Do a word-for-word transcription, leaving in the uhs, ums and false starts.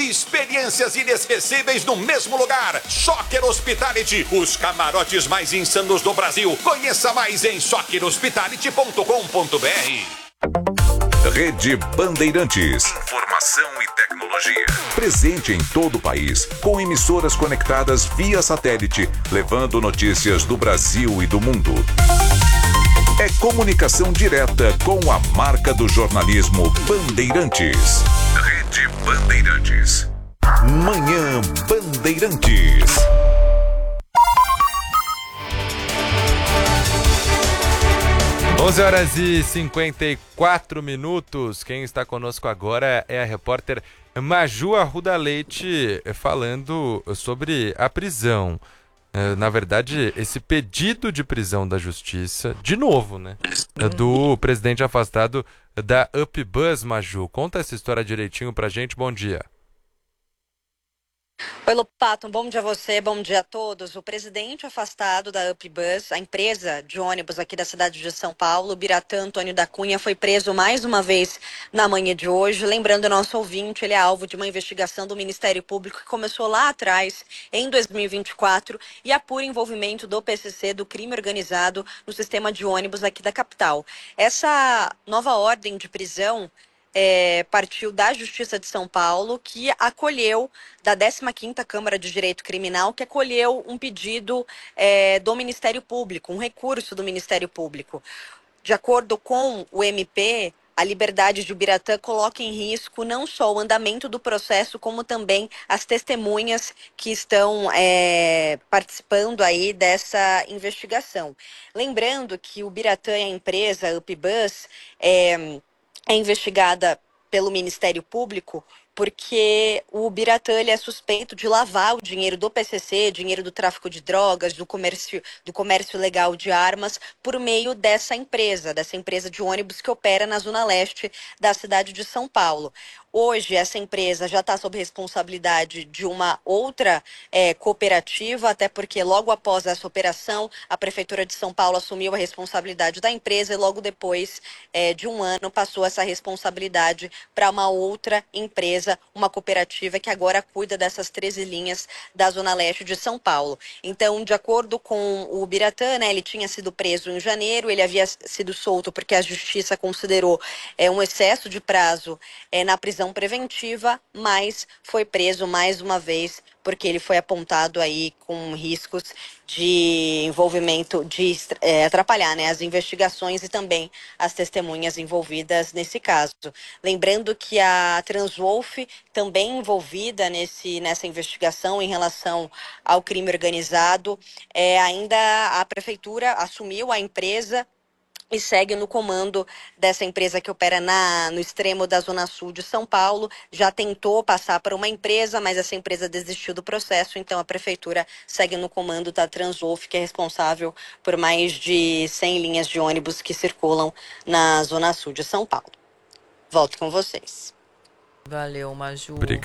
Experiências inesquecíveis no mesmo lugar. Soccer Hospitality, os camarotes mais insanos do Brasil. Conheça mais em soccer hospitality ponto com ponto br. Rede Bandeirantes. Informação e tecnologia. Presente em todo o país, com emissoras conectadas via satélite, levando notícias do Brasil e do mundo. É comunicação direta com a marca do jornalismo Bandeirantes. Rede Bandeirantes. Manhã Bandeirantes. onze horas e cinquenta e quatro minutos. Quem está conosco agora é a repórter Maju Arruda Leite, falando sobre a prisão. Na verdade, esse pedido de prisão da justiça, de novo, né? Do presidente afastado da UpBus, Maju. Conta essa história direitinho pra gente. Bom dia. Oi, Lopato, um bom dia a você, bom dia a todos. O presidente afastado da UpBus, a empresa de ônibus aqui da cidade de São Paulo, Biratã Antônio da Cunha, foi preso mais uma vez na manhã de hoje. Lembrando ao nosso ouvinte, ele é alvo de uma investigação do Ministério Público que começou lá atrás, em dois mil e vinte e quatro, e apura envolvimento do P C C, do crime organizado, no sistema de ônibus aqui da capital. Essa nova ordem de prisão É, partiu da Justiça de São Paulo, que acolheu, da décima quinta Câmara de Direito Criminal, que acolheu um pedido é, do Ministério Público, um recurso do Ministério Público. De acordo com o M P, a liberdade de Biratã coloca em risco não só o andamento do processo, como também as testemunhas que estão é, participando aí dessa investigação. Lembrando que o Biratã e a empresa UpBus é, é investigada pelo Ministério Público porque o Biratã ele é suspeito de lavar o dinheiro do P C C, dinheiro do tráfico de drogas, do comércio, do comércio ilegal de armas, por meio dessa empresa, dessa empresa de ônibus que opera na zona leste da cidade de São Paulo. Hoje, essa empresa já está sob responsabilidade de uma outra é, cooperativa, até porque logo após essa operação, a Prefeitura de São Paulo assumiu a responsabilidade da empresa e logo depois é, de um ano passou essa responsabilidade para uma outra empresa, uma cooperativa que agora cuida dessas treze linhas da Zona Leste de São Paulo. Então, de acordo com o Biratã, né, ele tinha sido preso em janeiro, ele havia sido solto porque a Justiça considerou é, um excesso de prazo é, na prisão preventiva, mas foi preso mais uma vez porque ele foi apontado aí com riscos de envolvimento, de é, atrapalhar, né, as investigações e também as testemunhas envolvidas nesse caso. Lembrando que a Transwolf também envolvida nesse, nessa investigação em relação ao crime organizado, é, ainda a Prefeitura assumiu a empresa e segue no comando dessa empresa que opera na, no extremo da Zona Sul de São Paulo. Já tentou passar para uma empresa, mas essa empresa desistiu do processo, então a Prefeitura segue no comando da Transwolf, que é responsável por mais de cem linhas de ônibus que circulam na Zona Sul de São Paulo. Volto com vocês. Valeu, Maju. Obrigado.